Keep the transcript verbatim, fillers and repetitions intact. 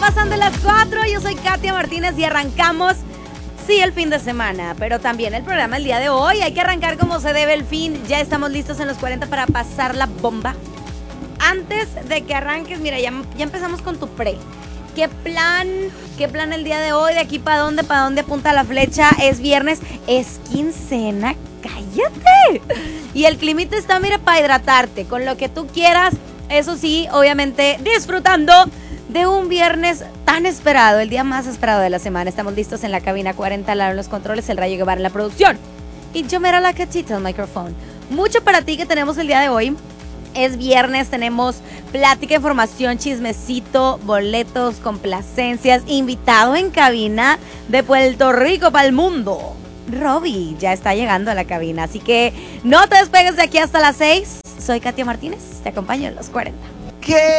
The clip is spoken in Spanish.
pasan de las cuatro. Yo soy Katia Martínez y arrancamos, sí, el fin de semana, pero también el programa el día de hoy. Hay que arrancar como se debe el fin. Ya estamos listos en los cuarenta para pasar la bomba. Antes de que arranques, mira, ya, ya empezamos con tu pre. ¿Qué plan? ¿Qué plan el día de hoy? ¿De aquí para dónde? ¿Para dónde apunta la flecha? Es viernes, es quincena, cállate. Y el climita está, mira, para hidratarte con lo que tú quieras. Eso sí, obviamente disfrutando de un viernes tan esperado, el día más esperado de la semana. Estamos listos en la cabina cuarenta, Lara en los controles, el Rayo Guevara en la producción. Y yo, mira, la Catita, el micrófono. Mucho para ti que tenemos el día de hoy. Es viernes, tenemos plática, información, chismecito, boletos, complacencias, invitado en cabina de Puerto Rico para el mundo. Robbie ya está llegando a la cabina, así que no te despegues de aquí hasta las seis. Soy Katia Martínez, te acompaño en los cuarenta. ¿Qué?